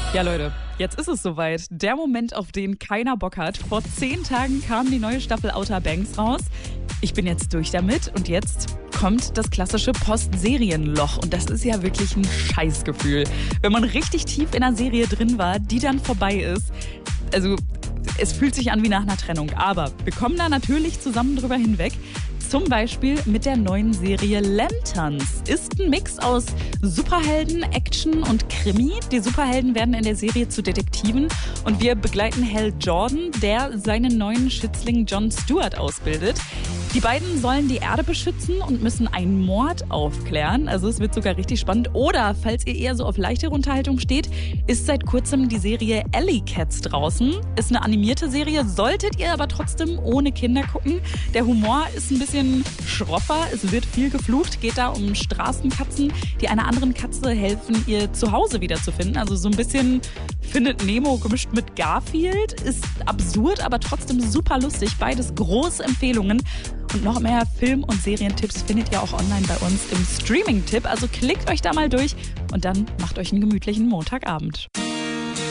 Ja, Leute, jetzt ist es soweit. Der Moment, auf den keiner Bock hat. Vor 10 Tagen kam die neue Staffel Outer Banks raus. Ich bin jetzt durch damit und jetzt kommt das klassische Postserienloch. Und das ist ja wirklich ein Scheißgefühl. Wenn man richtig tief in einer Serie drin war, die dann vorbei ist. Also, es fühlt sich an wie nach einer Trennung. Aber wir kommen da natürlich zusammen drüber hinweg. Zum Beispiel mit der neuen Serie Lanterns. Ist ein Mix aus Superhelden, Action und Krimi. Die Superhelden werden in der Serie zu Detektiven und wir begleiten Hal Jordan, der seinen neuen Schützling Jon Stewart ausbildet. Die beiden sollen die Erde beschützen und müssen einen Mord aufklären. Also es wird sogar richtig spannend. Oder, falls ihr eher so auf leichtere Unterhaltung steht, ist seit kurzem die Serie Alley Cats draußen. Ist eine animierte Serie, solltet ihr aber trotzdem ohne Kinder gucken. Der Humor ist ein bisschen schroffer, es wird viel geflucht. Geht da um Straßenkatzen, die einer anderen Katze helfen, ihr Zuhause wiederzufinden. Also so ein bisschen Findet Nemo gemischt mit Garfield. Ist absurd, aber trotzdem super lustig. Beides große Empfehlungen. Und noch mehr Film- und Serientipps findet ihr auch online bei uns im Streaming-Tipp. Also klickt euch da mal durch und dann macht euch einen gemütlichen Montagabend.